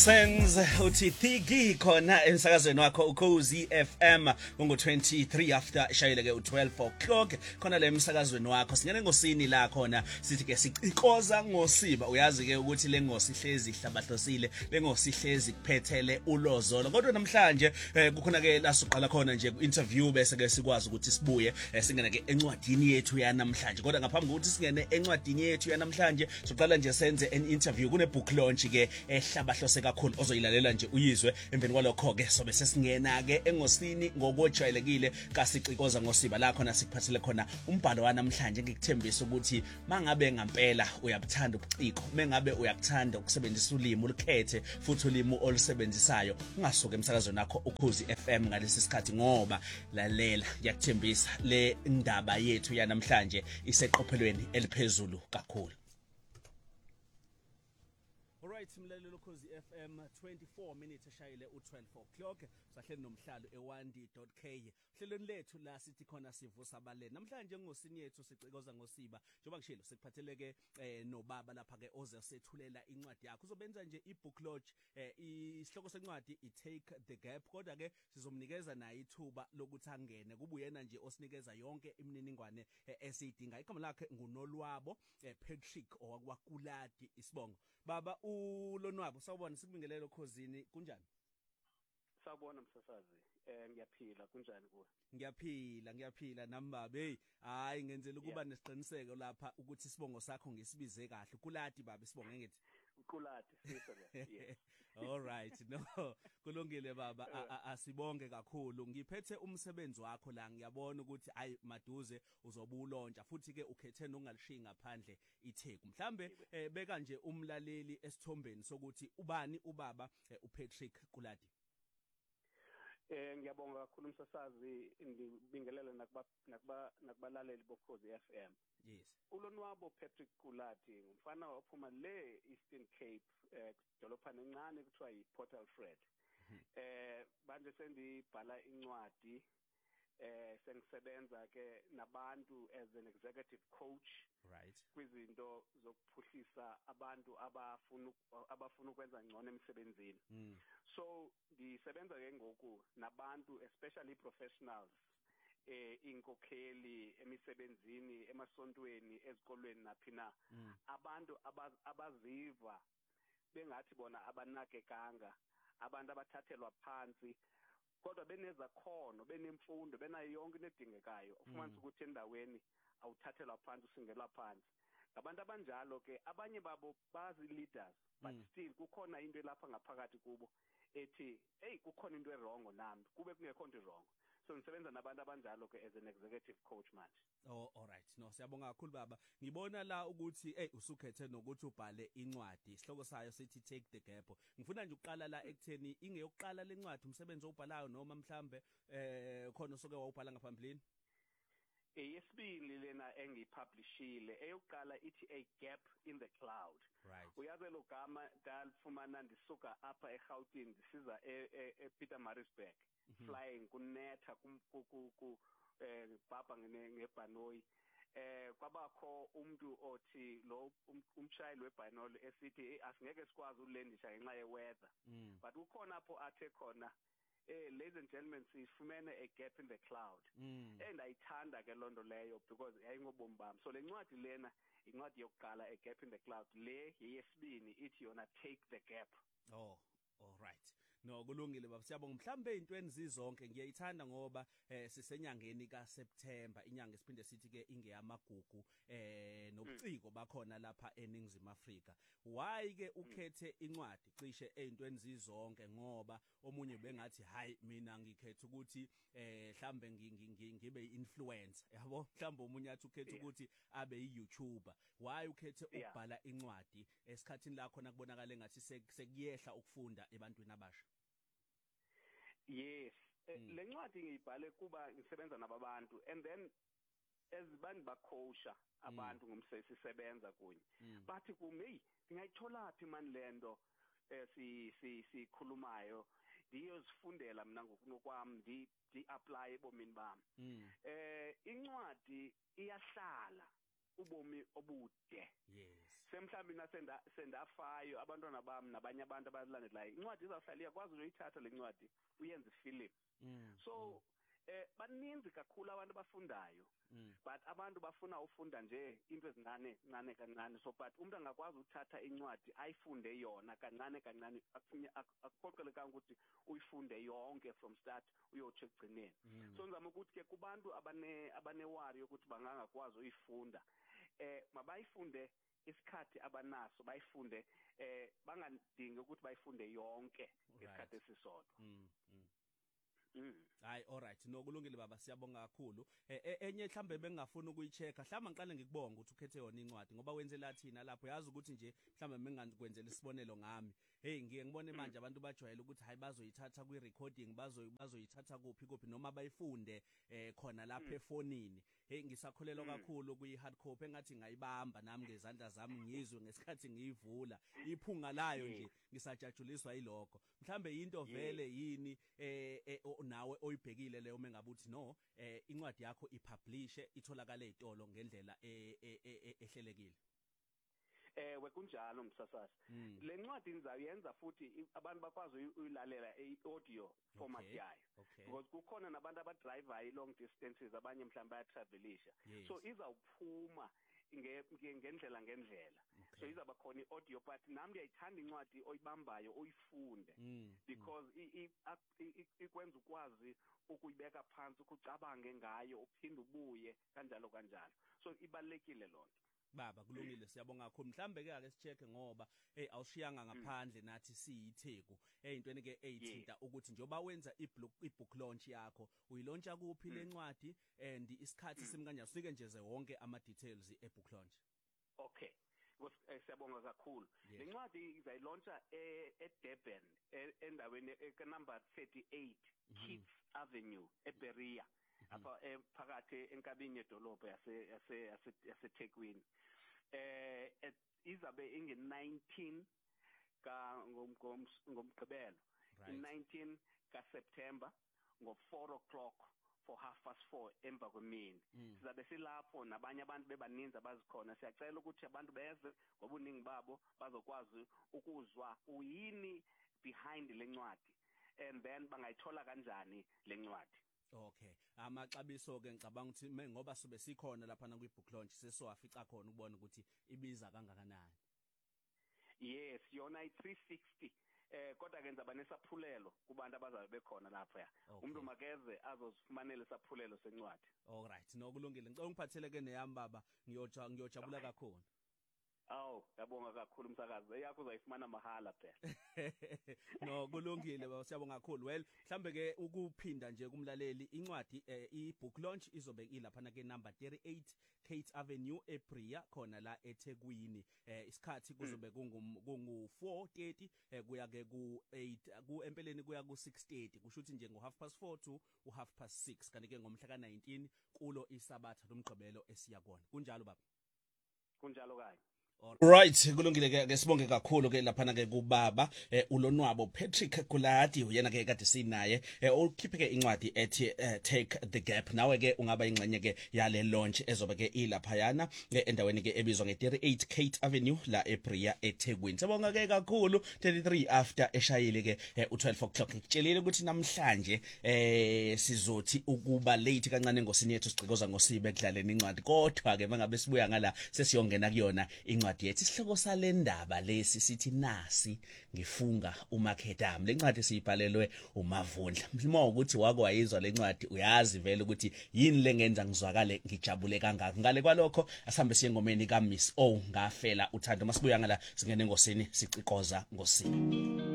Senze uthi thiki khona emsakazweni wakho uKhozi FM ngo23 after ishayile ke u12 o'clock khona le emsakazweni wakho singene ngosini la khona sithi ke sicikoza ngosiba uyazi ke ukuthi le ngosi ihlezi ihlabahlosile le ngosi ihlezi kuphethele ulozolo kodwa namhlanje kukhona ke la siqala khona nje ku-interview bese ke sikwazi ukuthi sibuye singene ke encwadini yethu yanamhlanje kodwa ngaphambi kokuthi singene encwadini yethu yanamhlanje siqala nje senze an interview kune book launch ke ehlabahlose kakhulu ozoyilalela nje uyizwe emveni kwalokho ke sobe sesingena ke engosini ngokujwayelekile kasicikoza ngosiba la khona sikuphathele khona umbhalo wanamhlanje ngikuthembisa ukuthi mangabe ngempela uyabuthanda ubuciko mengabe uyakuthanda ukusebenzisa ulimi ulukhethe futhi ulimi olusebenzisayo ungasuka emsakazweni wakho uKhozi FM ngalesi sikhathi ngoba lalela ngiyakuthembisa le ndaba yethu yanamhlanje iseqophelweni eliphezulu kakhulu. Alright mlalelo Khozi FM 24 minutes eshayile u12 o'clock sahleli nomhlalo ewandi.k hlelweni lethu la sithi khona sivusa abaleni namhlanje ngosini yethu sicikoza ngosiba njengoba ngishilo sikuphatheleke nobaba lapha ke ozesethulela incwadi yakho uzobenza nje ibook launch isihloko sencwadi i-Take the Gap kodwa ke sizomnikeza naye ithuba lokuthi angene kubuyena nje osinikeza yonke imininingwane esiyidinga igama lakhe nguNolwabo Patrick owakwaKuladi isibongo baba uLonwabo sawubona sikubingelelo Khosini kunjani? Sawubona msasazi ngiyaphila kunjani kuwe? Ngiyaphila nami baba hey hayi ngenzela ukuba nesiqiniseko lapha ukuthi isibongo sakho ngisibize kahle Kuladi baba isibongo ngithi Kuladi siso le all right no kulungile baba asibonge kakhulu ngiphethe umsebenzi wakho la ngiyabona ukuthi ayi maduze uzobulontsha futhi ke ukhethe nongalishiyi ngaphandle itheku mhlambe beka nje umlaleli esithombeni sokuthi ubani ubaba uPatrick Kuladi. Ngiyabonga kakhulu umsasazi ngibingelele nakubalaleli boKhozi FM. Yes. uLonwabo Patrick Kuladi umfana ophuma le Eastern Cape dolopha encane kuthiwa yiPort Alfred. Manje sendibhala incwadi sengisebenza ke nabantu as an executive coach right kwizinto zokuphuhlisa abantu abafuna ukwenza ngcono emsebenzini. So ngisebenza ke ngoku nabantu especially professionals inkokheli emisebenzini emasontweni ezikolweni naphina abantu abaziva bengathi bona abanakekanga abantu abathathelwa phansi kodwa benezakhono benemfundo benayo yonke nedingekayo ufumanisa ukuthi endaweni awuthathelwa phansi usingelwa phansi ngabantu abanjalo ke abanye babo bazi leaders but still kukhona into lapha ngaphakathi kubo ethi hey kukhona into wrong nami kube kungekho into wrong so ngisebenza nabantu abanjalo ke as an executive coach manje. Oh all right no siyabonga kakhulu baba ngibona la ukuthi usukhethe nokuthi ubhale incwadi isihloko sayo sithi Take the Gap ngifuna nje ukuqala la ekutheni ingeyokuqala lencwadi umsebenzi obhalayo noma mhlambe khona soke wawubhala ngaphambilini. Yesibili lena engipublishile eyokuqala ithi A Gap in the Cloud. Right. Uyazi lo gama dalifumana ndisuka apha eGauteng ndisiza ePietermaritzburg flying kunetha ku baba ngebhanoyi kwabakho umuntu othi lo umshayeli webhanoyi esithi asingeke sikwazi ukulendisha ngenxa yeweather but ukhona apho athe khona ladies and gentlemen sifumene a gap in the cloud ayithanda ke lonto leyo because yayingobomi bami so lencwadi lena incwadi yokuqala a gap in the cloud le yesibini ithi yona Take the Gap. Oh all right no kulungile baba siyabonga mhlambe intweni zizonke ngiyayithanda ngoba sisenyangeni kaSeptember inyanga esiphinde sithi ke ingeyamagugu nobuciko bakhona lapha eNingizimu Afrika why ke ukhethe incwadi cishe ezintweni zizonke ngoba omunye bengathi hayi mina ngikhetha ukuthi mhlambe ngibe influencer yabo mhlambe omunye athi ukhetha ukuthi abe yiYouTuber why ukhethe ukubhala incwadi esikhathini la khona kubonakala engathi sekuyehla ukufunda ebantwini abasha. Yes le ncwadi ngiyibhale kuba ngisebenza nabantu and then ezibani bacoacha abantu ngumsebenza kunye bathi kumi ngiyayithola phi manje lento sikhulumayo ngiyozifundela mina ngokunokwami di apply ebomini bami incwadi iyahlala ubomi obude semhlambi sendafayo abantwana bami nabanye abantu abalandelayo incwadi izawuhlala iyakwazi uyithatha le ncwadi uyenze ifilm. So baninzi kakhulu abantu abafundayo, but abantu bafuna ufunda nje into ezincane kancane. So but umuntu angakwazi ukuthatha incwadi ayifunde yona kancane akuphoqelekanga ukuthi uyifunde yonke from start uyotsho ekugcineni. So ngizama ukuthi ke kubantu abanewari yokuthi bangangakwazi uyifunda mabayifunde isikhathi abanaso, bayifunde bangadingi ukuthi bayifunde yonke ngesikhathi esisodwa. Hayi, alright, nokulungile baba, siyabonga kakhulu. Enye mhlambe bengafuna ukuyichecka, mhlawumbe ngiqale ngikubonga ukuthi ukhethe yona incwadi ngoba wenzela thina lapho, yazi ukuthi nje mhlambe mengangikwenzela isibonelo ngami. Hey, ngiye ngibone manje abantu bajwayele ukuthi hayi bazoyithatha kwi-recording, bazoyithatha kuphi noma bayifunde khona lapha efonini. Hey, ngisakholelwa kakhulu kwi-hard copy engathi ngayibamba nami ngezandla zami ngizwe ngesikhathi ngiyivula iphunga layo nje ngisajajuliswa yilokho. Mhlambe into vele yini nawe oyibhekile leyo mengabuthi no incwadi yakho ipublishe itholakala ezitolo ngendlela ehlelekile. Wekunjalo msasasa. Le ncwadi ngizayenza futhi abantu bakwazi uyilalela audio format yayo. Because kukhona nabantu abadrive long distances abanye mhlawumbe bayatravelisha. So izawuphuma ngendlela. So izaba khona audio but nami ngiyayithanda incwadi oyibambayo oyifunde because ikwenza ukwazi ukuyibeka phansi ukucabange ngayo uphinde ubuye kanjalo. So ibalekile lonto. Baba kulungile, siyabonga kakhulu. Mhlambe ke ake sicheke ngoba awushiyanga ngaphandle nathi siyitheku eyintweni ke eyithinta ukuthi njoba wenza ibook launch yakho uyilauncha kuphi le ncwadi and isikhathi simkanjani, sike nje wonke ama details ebook launch. Okay, siyabonga kakhulu. Le ncwadi izayilauncha eDurban endaweni number 38 Keats Avenue eBerea apha phakathi enkabini yedolobha yaseThekwini. Izabe inge-19 ngomgqibelo, 19 kaSeptember ngo-4 o'clock for 4:30 emva kwemini. Sizabe silapho nabanye abantu bebaninzi abazikhona. Siyacela ukuthi abantu beze ngobuningi babo bazokwazi ukuzwa uyini behind le ncwadi and then bangayithola kanjani le ncwadi. Okay, amaxabiso ke ngicabanga ukuthi ngoba sibe sikhona lapha na kwi-book launch sesowafica khona ukubona ukuthi ibiza kangakanani. Yes, yona i360 kodwa ke ngizaba nesaphulelo kubantu abazabe bekhona lapha ya. Umuntu makeze azozifumanela isaphulelo sencwadi. All right, nokulungile. Ngicela ungiphathele ke neyami baba, ngiyojabula kakhulu. Awu, yabonga kakhulu umsakazi. Eyakho uzayifumana mahala phela. No, kulungile baba, siyabonga kakhulu. Well, mhlambe ke ukuphinda nje kumlaleli incwadi i-book launch izobe ilapha na ke number 38 Keats Avenue eBerea khona la eThekwini. Isikhathi kuzobe kungu-4:30 kuya ke ku-8 kuempeleni kuya ku-6:30. Kusho ukuthi nje ngo-4:30 to 6:30 kanti ke ngomhla ka-19 kulo isabatha lomgqibelo esiyakona. Kunjalo baba? Kunjalo kanye. Right, kulungile ke sibonge kakhulu ke lapha na ke kubaba uLonwabo Patrick Kuladi uyena ke kade sinaye ukhiphe ke incwadi ethi Take the Gap. Nawe ke ungaba ingxenye ke yale launch ezobe ke ilapha yana endaweni ke ebizwa nge-38 Keats Avenue la eBerea eThekwini. Sibonga ke kakhulu 33 after eshayile ke u12 o'clock. Ngitshelile ukuthi namhlanje sizothi ukuba late kancane ngosini yethu sigcikoza ngosibe ekudlaleni incwadi, kodwa ke mangabe sibuya ngala sesiyongena kuyona incwadi yethi. Isihloko sale ndaba lesi sithi nasi ngifunga uMakhedami. Le ncwadi siyibhalelwe uMavundla. Uma ukuthi wake wayizwa le ncwadi uyazi vele ukuthi yini lengenza ngizwakale ngijabule kangaka. Ngale kwalokho asihambe siye engomeni kaMiss O ngafela uthando. Masibuya ngala singene ngosini sicikoza ngosini.